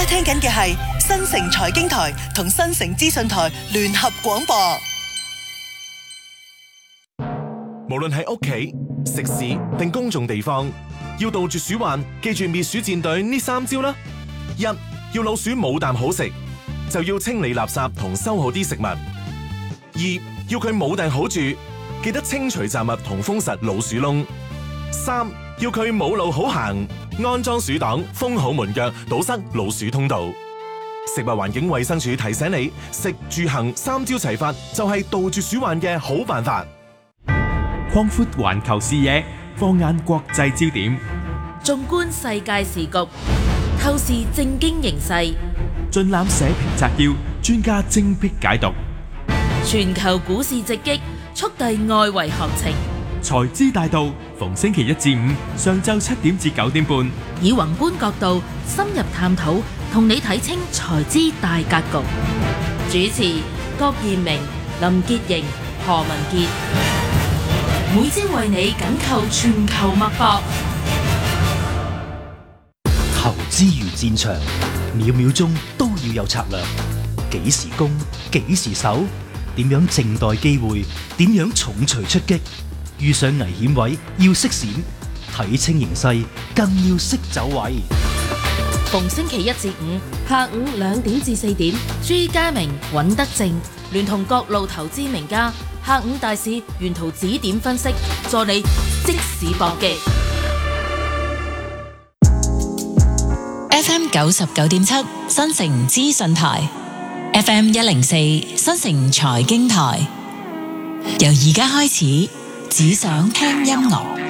聽緊嘅係新城財經台同新城資訊台聯合廣播。 無論喺屋企、食肆定公眾地方，要杜絕鼠患，記住滅鼠戰隊呢3招啦。1. 要老鼠冇啖好食，就要清理垃圾同收好啲食物。2. 要佢冇地好住，記得清除雜物同封實老鼠窿。3. 要佢冇路好行，安裝鼠擋，封好門腳，堵塞老鼠通道。食物環境衛生署提醒你，食住行3招齊發，就係杜絕鼠患嘅好辦法。 擴闊環球視野，放眼國際焦點， 縱觀世界時局，透視政經形勢， 盡覽社評摘要，專家精闢解讀。 全球股市直擊，速遞外圍行情。 財資大道，逢星期1至5上晝7點至9點半， 以宏觀角度深入探討，同你睇清財資大格局。主持郭燕明、林潔瑩、何文傑。每朝為你緊扣全球脈搏。 投資如戰場，秒秒鐘都要有策略。幾時攻，幾時守，點樣靜待機會，點樣重錘出擊。遇上危險位要識閃，睇清形勢更要識走位。 逢星期1至5下午2點至4點，朱家明、尹德正聯同各路投資名家，下午大市沿途指點分析，助你即時搏擊。 FM 99.7新城資訊台， FM 104新城財經台。由而家開始，只想聽音樂。